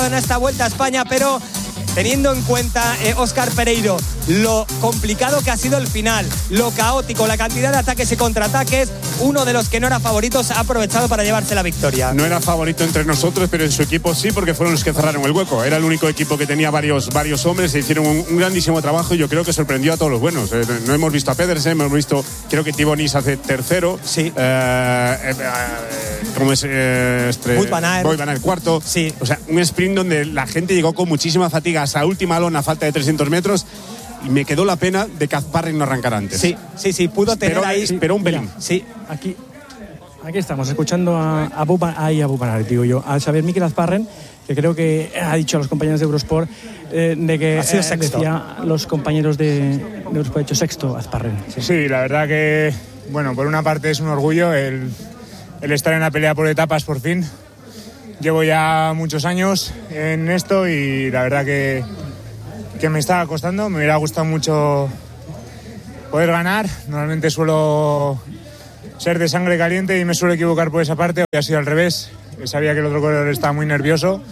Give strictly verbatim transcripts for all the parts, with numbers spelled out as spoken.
en esta Vuelta a España, pero teniendo en cuenta, eh, Óscar Pereiro, lo complicado que ha sido el final, lo caótico, la cantidad de ataques y contraataques, uno de los que no era favoritos ha aprovechado para llevarse la victoria. No era favorito entre nosotros, pero en su equipo sí, porque fueron los que cerraron el hueco. Era el único equipo que tenía varios, varios hombres, se hicieron un, un grandísimo trabajo y yo creo que sorprendió a todos los buenos. Eh, no hemos visto a Pedersen, hemos visto, creo que Thibaut Nice hace tercero. Sí. Eh, eh, eh, ¿Cómo es? Eh, este, Wout van Aert. Wout van Aert cuarto. Sí. O sea, un sprint donde la gente llegó con muchísima fatiga hasta última lona a falta de trescientos metros. Y me quedó la pena de que Azparren no arrancara antes. Sí, sí, sí, pudo tener pero, ahí. Pero un pelín. Sí, aquí, aquí estamos escuchando a, a Buban, ahí a Buban, digo yo, a Xavier Mikel Azparren, que creo que ha dicho a los compañeros de Eurosport eh, de que ha sido eh, sexto. Decía los compañeros de, de Eurosport, ha hecho sexto Azparren. Sí. sí, la verdad que, bueno, por una parte es un orgullo el, el estar en la pelea por etapas por fin. Llevo ya muchos años en esto y la verdad que que me estaba costando, me hubiera gustado mucho poder ganar. Normalmente suelo ser de sangre caliente y me suelo equivocar por esa parte. Hoy ha sido al revés, sabía que el otro corredor estaba muy nervioso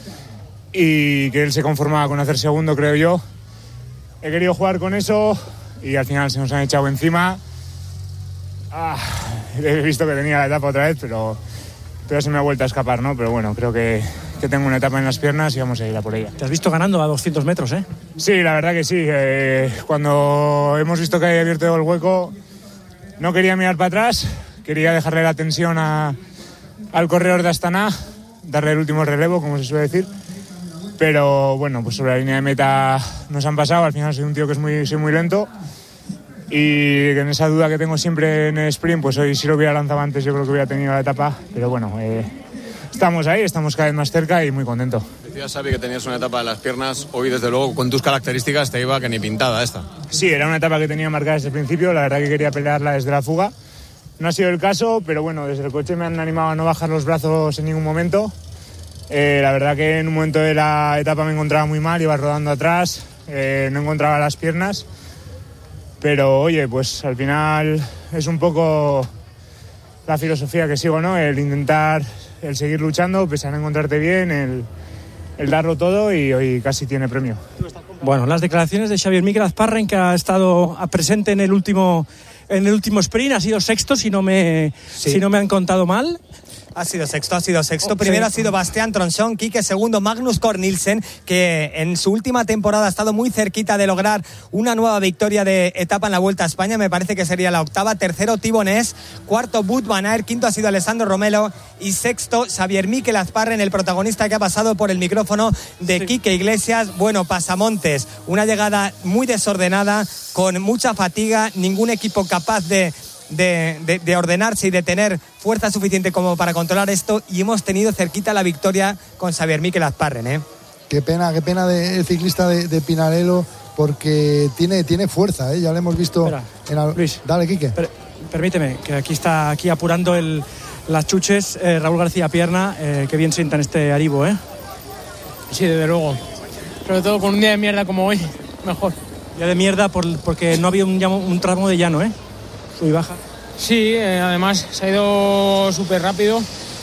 y que él se conformaba con hacer segundo, creo yo. He querido jugar con eso y al final se nos han echado encima. Ah, he visto que tenía la etapa otra vez, pero, pero se me ha vuelto a escapar, ¿no? Pero bueno, creo que que tengo una etapa en las piernas y vamos a ir a por ella. Te has visto ganando a doscientos metros, ¿eh? Sí, la verdad que sí. Eh, cuando hemos visto que había abierto el hueco, no quería mirar para atrás, quería dejarle la tensión a, al corredor de Astana, darle el último relevo, como se suele decir. Pero bueno, pues sobre la línea de meta nos han pasado. Al final soy un tío que es muy, soy muy lento y en esa duda que tengo siempre en el sprint, pues hoy si lo hubiera lanzado antes yo creo que hubiera tenido la etapa. Pero bueno, eh, estamos ahí, estamos cada vez más cerca y muy contento. Decías, Xavi, que tenías una etapa de las piernas. Hoy, desde luego, con tus características te iba que ni pintada esta. Sí, era una etapa que tenía marcada desde el principio. La verdad que quería pelearla desde la fuga. No ha sido el caso, pero bueno, desde el coche me han animado a no bajar los brazos en ningún momento. Eh, la verdad que en un momento de la etapa me encontraba muy mal, iba rodando atrás, eh, no encontraba las piernas. Pero oye, pues al final es un poco la filosofía que sigo, ¿no? El intentar, el seguir luchando, pese a no encontrarte bien, el, el darlo todo y hoy casi tiene premio. Bueno, las declaraciones de Xavier Mikel Azparren, que ha estado presente en el último en el último sprint, ha sido sexto, si no me sí. si no me han contado mal. Ha sido sexto, ha sido sexto. Primero ha sido Bastian Tronson, Quique segundo, Magnus Cort Nielsen, que en su última temporada ha estado muy cerquita de lograr una nueva victoria de etapa en la Vuelta a España. Me parece que sería la octava. Tercero, Thibaut Nice. Cuarto, Wout van Aert. Quinto ha sido Alessandro Romelo. Y sexto, Xavier Mikel Azparren, el protagonista que ha pasado por el micrófono de sí. Quique Iglesias. Bueno, pasamontes. Una llegada muy desordenada, con mucha fatiga. Ningún equipo capaz de... De, de, de ordenarse y de tener fuerza suficiente como para controlar esto, y hemos tenido cerquita la victoria con Xavier Mikel Azparren, ¿eh? Qué pena, qué pena del ciclista de, de Pinarello, porque tiene, tiene fuerza, ¿eh? Ya lo hemos visto. Espera, en la... Luis, dale, Quique. Per, permíteme, que aquí está aquí apurando el, las chuches eh, Raúl García Pierna, eh, que bien sientan este Aribo, ¿eh? Sí, desde luego. Sobre todo con un día de mierda como hoy, mejor. Día de mierda por, porque no había un, un tramo de llano, ¿eh? Sub y baja. Sí, eh, además se ha ido súper rápido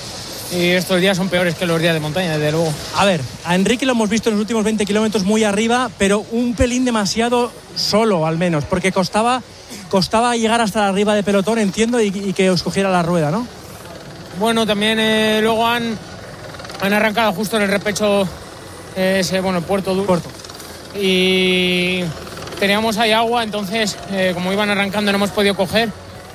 y estos días son peores que los días de montaña, desde luego. A ver, a Enrique lo hemos visto en los últimos veinte kilómetros muy arriba, pero un pelín demasiado solo, al menos, porque costaba, costaba llegar hasta arriba de pelotón, entiendo, y, y que os cogiera la rueda, ¿no? Bueno, también eh, luego han, han arrancado justo en el repecho eh, ese, bueno, Puerto Duro. Puerto. Y teníamos ahí agua, entonces eh, como iban arrancando no hemos podido coger,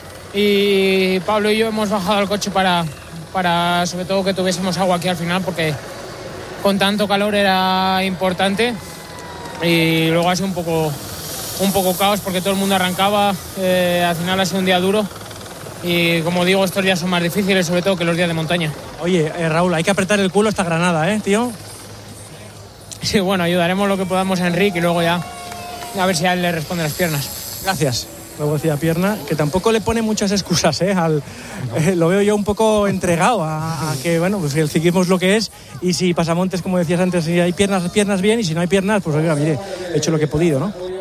y Pablo y yo hemos bajado al coche para, para sobre todo que tuviésemos agua aquí al final, porque con tanto calor era importante, y luego ha sido un poco, un poco caos porque todo el mundo arrancaba. Eh, al final ha sido un día duro y, como digo, estos días son más difíciles, sobre todo que los días de montaña. Oye, eh, Raúl, hay que apretar el culo a esta granada, ¿eh, tío? Sí, bueno, ayudaremos lo que podamos a Enrique y luego ya a ver si a él le responden las piernas. Gracias. Luego decía Pierna, que tampoco le pone muchas excusas, ¿eh? Al, eh, lo veo yo un poco entregado a, a que, bueno, pues el ciclismo es lo que es, y si pasamontes, como decías antes, si hay piernas, piernas bien, y si no hay piernas, pues oiga, mire, he hecho lo que he podido, ¿no?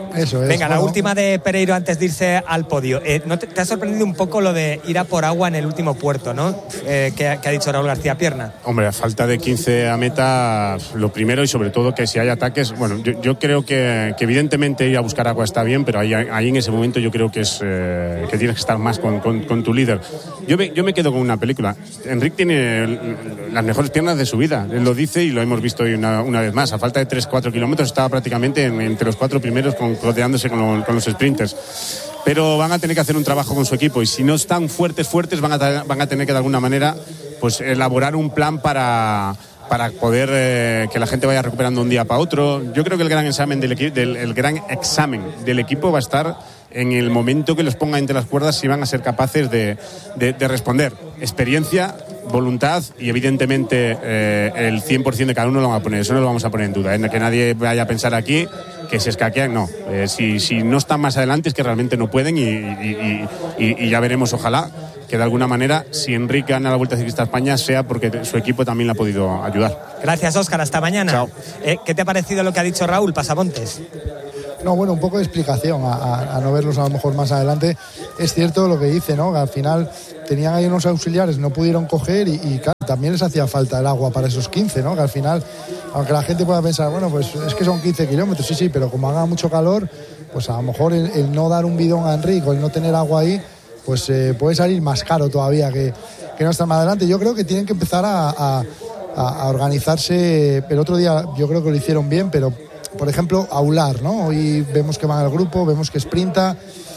Eso es. Venga, bueno. la última de Pereiro antes de irse al podio. Eh, ¿no te, te ha sorprendido un poco lo de ir a por agua en el último puerto, ¿no? Eh, que, que ha dicho Raúl García Pierna. Hombre, a falta de quince a meta, lo primero y sobre todo que si hay ataques, bueno, yo, yo creo que, que evidentemente ir a buscar agua está bien, pero ahí, ahí en ese momento yo creo que es eh, que tienes que estar más con, con, con tu líder. Yo me, yo me quedo con una película. Enric tiene las mejores piernas de su vida, él lo dice y lo hemos visto hoy una, una vez más. A falta de tres cuatro kilómetros estaba prácticamente en, entre los cuatro primeros con, codeándose con, lo, con los sprinters. Pero van a tener que hacer un trabajo con su equipo y si no están fuertes, fuertes, van a, van a tener que de alguna manera pues elaborar un plan para, para poder eh, que la gente vaya recuperando un día para otro. Yo creo que el gran examen del, equi- del, el gran examen del equipo va a estar en el momento que los ponga entre las cuerdas si van a ser capaces de, de, de responder. Experiencia, voluntad y evidentemente eh, el cien por ciento de cada uno lo van a poner, eso no lo vamos a poner en duda, ¿eh? Que nadie vaya a pensar aquí que se escaquean, no. Eh, si, si no están más adelante es que realmente no pueden y, y, y, y, y ya veremos, ojalá, que de alguna manera, si Enrique gana la Vuelta Ciclista a España, sea porque su equipo también le ha podido ayudar. Gracias, Óscar, hasta mañana. Chao. Eh, ¿Qué te ha parecido lo que ha dicho Raúl Pasamontes? No, bueno, un poco de explicación a, a, a no verlos a lo mejor más adelante. Es cierto lo que dice, ¿no? Que al final tenían ahí unos auxiliares, no pudieron coger y, y claro, también les hacía falta el agua para esos quince, ¿no? Que al final, aunque la gente pueda pensar, bueno, pues es que son quince kilómetros, sí, sí, pero como haga mucho calor, pues a lo mejor el, el no dar un bidón a Enrique o el no tener agua ahí, pues eh, puede salir más caro todavía que, que no estar más adelante. Yo creo que tienen que empezar a, a, a organizarse. El otro día yo creo que lo hicieron bien, pero por ejemplo, aular, ¿no? Hoy vemos que van al grupo, vemos que sprinta.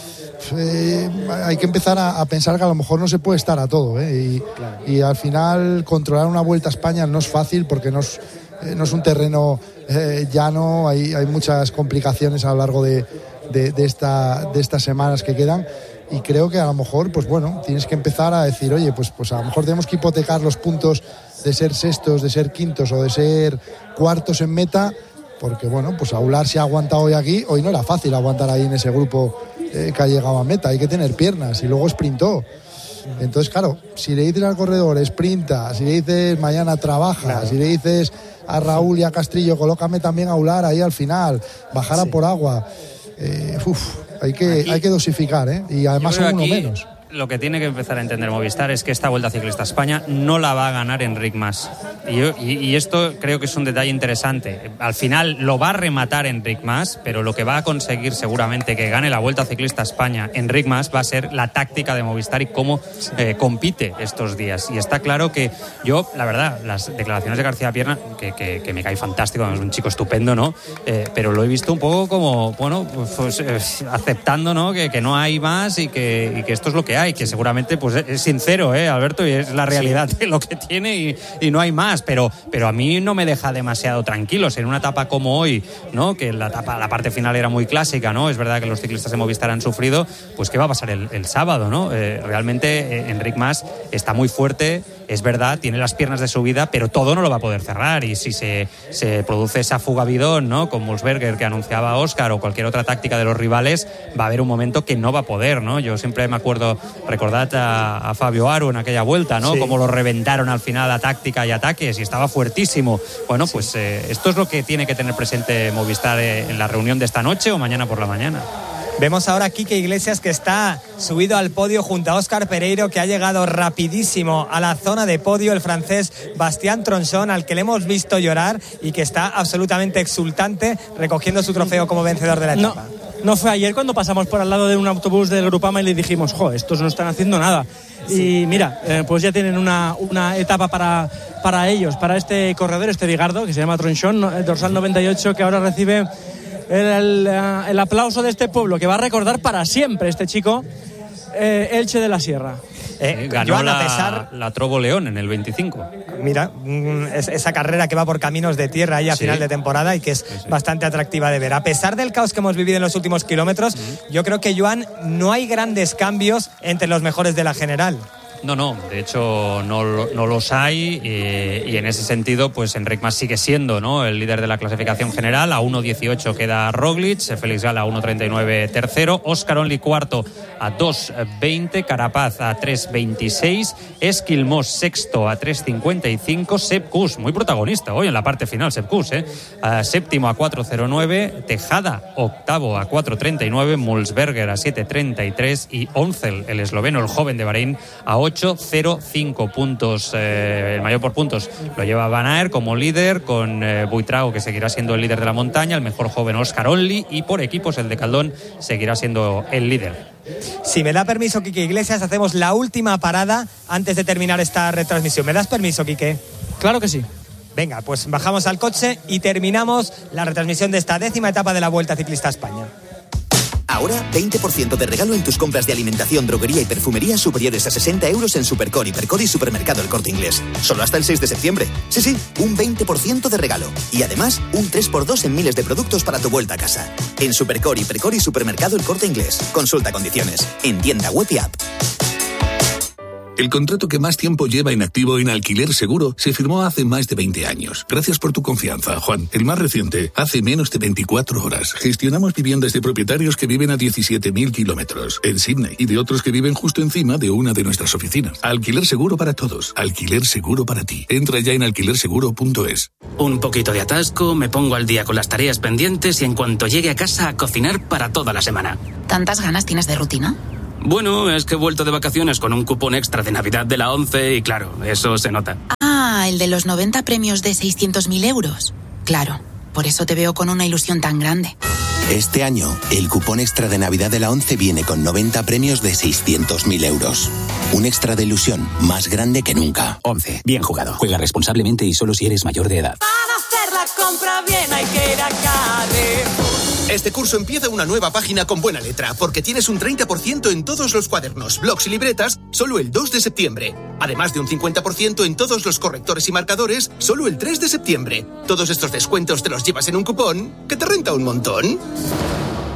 Eh, hay que empezar a, a pensar que a lo mejor no se puede estar a todo, ¿eh? Y, claro. y al final controlar una Vuelta a España no es fácil porque no es, eh, no es un terreno eh, llano, hay, hay muchas complicaciones a lo largo de, de, de, esta, de estas semanas que quedan. Y creo que a lo mejor, pues bueno, tienes que empezar a decir, oye, pues, pues a lo mejor tenemos que hipotecar los puntos de ser sextos, de ser quintos o de ser cuartos en meta. Porque bueno, pues Aular se ha aguantado hoy aquí, hoy no era fácil aguantar ahí en ese grupo eh, que ha llegado a meta, hay que tener piernas y luego sprintó. Entonces claro, si le dices al corredor sprinta, si le dices mañana trabaja, claro. Si le dices a Raúl y a Castrillo colócame también a Aular ahí al final, bajar a sí. por agua, eh, uf, hay que, aquí, hay que dosificar, ¿eh? Y además son uno menos. Lo que tiene que empezar a entender Movistar es que esta Vuelta Ciclista a España no la va a ganar Enric Mas. Y, yo, y, y esto creo que es un detalle interesante. Al final lo va a rematar Enric Mas, pero lo que va a conseguir seguramente que gane la Vuelta Ciclista a España Enric Mas va a ser la táctica de Movistar y cómo eh, compite estos días. Y está claro que yo, la verdad, las declaraciones de García Pierna, que, que, que me cae fantástico, es un chico estupendo, ¿no? Eh, pero lo he visto un poco como, bueno, pues, eh, aceptando, ¿no? Que, que no hay más y que, y que esto es lo que hay. Y que seguramente pues es sincero, ¿eh, Alberto? Y es la realidad sí. de lo que tiene y, y no hay más, pero, pero a mí no me deja demasiado tranquilos en una etapa como hoy, ¿no? Que la etapa, la parte final era muy clásica, ¿no? Es verdad que los ciclistas de Movistar han sufrido, pues ¿qué va a pasar el, el sábado, ¿no? Eh, realmente eh, Enric Mas está muy fuerte, es verdad, tiene las piernas de su vida, pero todo no lo va a poder cerrar y si se, se produce esa fuga bidón, ¿no? Con Wolfsberger que anunciaba Óscar o cualquier otra táctica de los rivales, va a haber un momento que no va a poder, ¿no? Yo siempre me acuerdo, recordad a, a Fabio Aru en aquella vuelta, ¿no? Sí. Cómo lo reventaron al final a táctica y ataques y estaba fuertísimo. Bueno, pues sí. eh, esto es lo que tiene que tener presente Movistar eh, en la reunión de esta noche o mañana por la mañana. Vemos ahora a Quique Iglesias que está subido al podio junto a Óscar Pereiro, que ha llegado rapidísimo a la zona de podio, el francés Bastien Tronchon, al que le hemos visto llorar y que está absolutamente exultante recogiendo su trofeo como vencedor de la etapa. No. No fue ayer cuando pasamos por al lado de un autobús del Grupama y le dijimos, jo, estos no están haciendo nada. Sí. Y mira, eh, pues ya tienen una, una etapa para, para ellos, para este corredor, este bigardo, que se llama Tronchon, el dorsal noventa y ocho, que ahora recibe el, el, el aplauso de este pueblo, que va a recordar para siempre este chico, eh, Elche de la Sierra. Eh, ganó Joan, la, pesar, la Trobo León en el veinticinco. Mira, es, esa carrera que va por caminos de tierra ahí a sí. final de temporada y que es sí, sí. bastante atractiva de ver. A pesar del caos que hemos vivido en los últimos kilómetros, uh-huh. yo creo que, Joan, no hay grandes cambios entre los mejores de la general. No, no, de hecho no, no los hay y, y en ese sentido pues Enric Mas sigue siendo, ¿no?, el líder de la clasificación general. A uno dieciocho queda Roglic, Félix Gala a uno treinta y nueve tercero, Oscar Only cuarto a dos veinte, Carapaz a tres veintiséis, Esquilmós sexto a tres cincuenta y cinco, Sepp Kuss, muy protagonista hoy en la parte final Sepp Kuss, ¿eh? Uh, séptimo a cuatro cero nueve, Tejada octavo a cuatro treinta y nueve, Mulsberger a siete treinta y tres y Oncel, el esloveno, el joven de Bahrein, a ocho cero cinco puntos. Eh, el mayor por puntos lo lleva Van Aert como líder, con eh, Buitrago, que seguirá siendo el líder de la montaña, el mejor joven Oscar Only, y por equipos el de Caldón seguirá siendo el líder. Si me da permiso, Quique Iglesias, hacemos la última parada antes de terminar esta retransmisión. ¿Me das permiso, Quique? Claro que sí. Venga, pues bajamos al coche y terminamos la retransmisión de esta décima etapa de la Vuelta Ciclista a España. Ahora, veinte por ciento de regalo en tus compras de alimentación, droguería y perfumería superiores a sesenta euros en Supercor, Hipercor y Supermercado El Corte Inglés. Solo hasta el seis de septiembre. Sí, sí, un veinte por ciento de regalo. Y además, un tres por dos en miles de productos para tu vuelta a casa. En Supercor, Hipercor y Supermercado El Corte Inglés. Consulta condiciones. En tienda web y app. El contrato que más tiempo lleva en activo en Alquiler Seguro se firmó hace más de veinte años. Gracias por tu confianza, Juan. El más reciente, hace menos de veinticuatro horas. Gestionamos viviendas de propietarios que viven a diecisiete mil kilómetros en Sydney y de otros que viven justo encima de una de nuestras oficinas. Alquiler Seguro para todos. Alquiler Seguro para ti. Entra ya en alquiler seguro punto es. Un poquito de atasco, me pongo al día con las tareas pendientes y en cuanto llegue a casa a cocinar para toda la semana. ¿Tantas ganas tienes de rutina? Bueno, es que he vuelto de vacaciones con un cupón extra de Navidad de la ONCE y claro, eso se nota. Ah, el de los noventa premios de seiscientos mil euros. Claro, por eso te veo con una ilusión tan grande. Este año, el cupón extra de Navidad de la ONCE viene con noventa premios de seiscientos mil euros. Un extra de ilusión más grande que nunca. ONCE, bien jugado. Juega responsablemente y solo si eres mayor de edad. Para hacer la compra bien hay que ir a Carrefour. Este curso empieza una nueva página con buena letra, porque tienes un treinta por ciento en todos los cuadernos, blocs y libretas, solo el dos de septiembre. Además de un cincuenta por ciento en todos los correctores y marcadores, solo el tres de septiembre. Todos estos descuentos te los llevas en un cupón que te renta un montón.